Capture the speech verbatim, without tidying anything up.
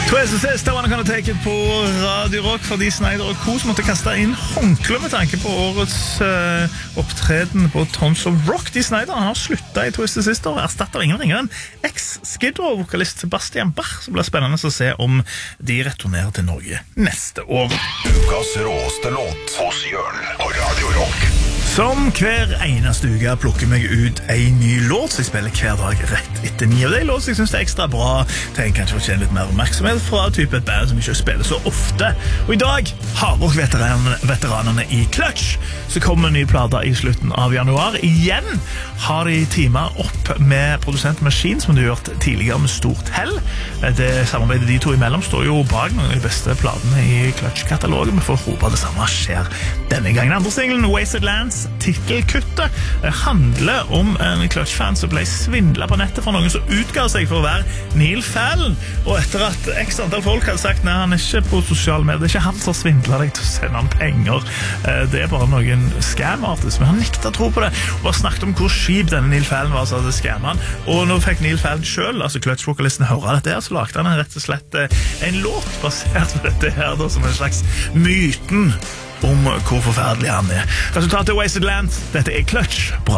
Twisted Sister, Wanna Gonna Take It på Radio Rock, fordi Sneijder og Co. måtte kaste inn håndkle med tanke på årets uh, opptreden på Tons of Rock. De Sneijder har sluttet i Twisted Sister og erstatter ingen ringer enn ex-Skid Row-vokalist Sebastian Bach, som blir spennende å se om de returnerer til Norge neste år. Ukas råeste låt hos Jørn på Radio Rock. Som hver eneste uke plukker meg ut en ny låt, så jeg spiller hver dag rett etter ni av de låt, så jeg synes det er ekstra bra. Tenk kanskje å tjene litt mer oppmerksomhet fra type et band som ikke spiller så ofte. Og i dag har Rock-veteranene veteranene i Clutch, så kommer en ny plate i slutten av januar. Igjen har de teamet opp med produsent Machine, som de har gjort tidligere med stort hell. Det samarbeidet de to imellom står jo bak noen av de beste platene i Clutch-katalogen. Vi får håpe det samme skjer denne gangen. Andre singlen, Wasted Lands, titelkuttet, handler om en Clutch-fan som ble svindlet på nettet for noen som utgav seg for å være Neil Fallon. Og etter at x antall folk hadde sagt nei, han er ikke på sosiale medier, det er ikke han som svindler deg til å sende han penger, det er bare noen scam-artists, men han nektet å tro på det og bare snakket om hvor skip denne Neil Fallon var som hadde scammet han. Og nå fikk Neil Fallon selv, altså Clutch-vokalisten, høre dette her, så lagde han rett og slett en låt basert på dette her da, som en slags myten om hvor forferdelig han er. Resultatet er Wasted Land. Dette er Clutch. Bra.